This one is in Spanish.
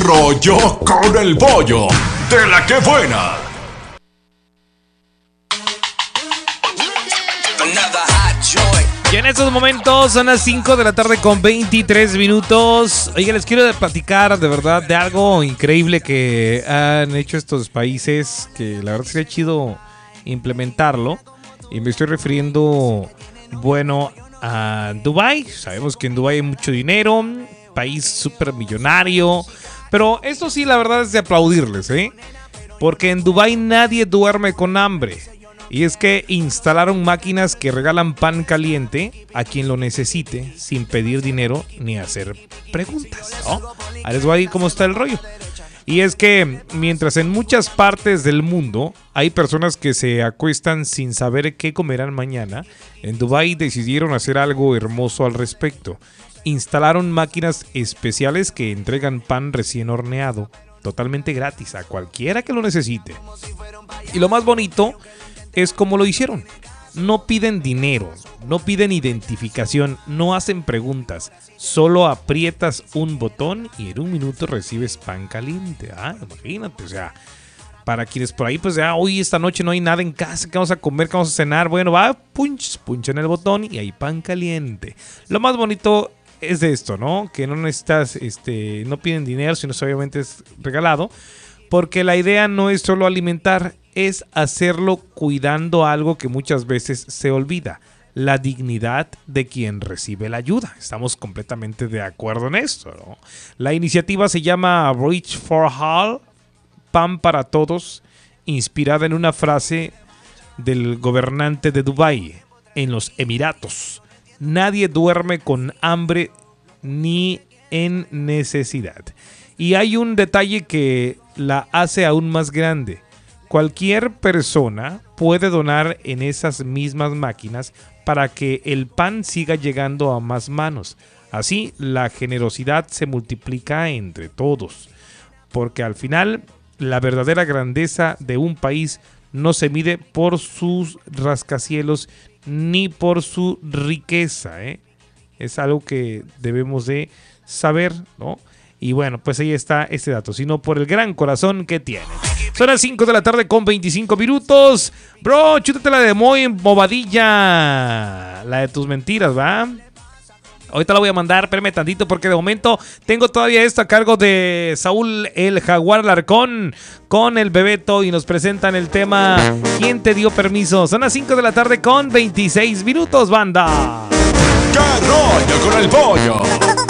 rollo con el pollo? ¡De la que buena! Y en estos momentos son las 5 de la tarde con 23 minutos. Oiga, les quiero platicar de verdad de algo increíble que han hecho estos países, que la verdad sería chido implementarlo. Y me estoy refiriendo, bueno, a Dubái. Sabemos que en Dubái hay mucho dinero, país súper millonario. Pero esto sí, la verdad es de aplaudirles, ¿eh? Porque en Dubái nadie duerme con hambre. Y es que instalaron máquinas que regalan pan caliente a quien lo necesite sin pedir dinero ni hacer preguntas, ¿no? Ahora les voy a decir cómo está el rollo. Y es que mientras en muchas partes del mundo hay personas que se acuestan sin saber qué comerán mañana, en Dubái decidieron hacer algo hermoso al respecto. Instalaron máquinas especiales que entregan pan recién horneado, totalmente gratis a cualquiera que lo necesite. Y lo más bonito es como lo hicieron. No piden dinero, no piden identificación, no hacen preguntas. Solo aprietas un botón y en un minuto recibes pan caliente. Imagínate, o sea, para quienes por ahí, pues ya hoy esta noche no hay nada en casa, ¿qué vamos a comer? ¿Qué vamos a cenar? Bueno, va, punchan el botón y hay pan caliente. Lo más bonito es de esto, ¿no? Que no necesitas, no piden dinero, sino obviamente es regalado. Porque la idea no es solo alimentar, es hacerlo cuidando algo que muchas veces se olvida: la dignidad de quien recibe la ayuda. Estamos completamente de acuerdo en esto, ¿no? La iniciativa se llama Reach for All, pan para todos, inspirada en una frase del gobernante de Dubái, en los Emiratos: nadie duerme con hambre ni en necesidad. Y hay un detalle que la hace aún más grande. Cualquier persona puede donar en esas mismas máquinas para que el pan siga llegando a más manos. Así, la generosidad se multiplica entre todos. Porque al final, la verdadera grandeza de un país no se mide por sus rascacielos ni por su riqueza, ¿eh? Es algo que debemos de saber, ¿no? Y bueno, pues ahí está este dato, sino por el gran corazón que tiene. Son las 5 de la tarde con 25 minutos. Bro, chútate la de Moy en Bobadilla. La de tus mentiras, ¿va? Ahorita la voy a mandar, espérame tantito porque de momento tengo todavía esto a cargo de Saúl el Jaguar Larcón con el Bebeto y nos presentan el tema ¿Quién te dio permiso? Son las 5 de la tarde con 26 minutos, banda. ¡Qué rollo con el pollo!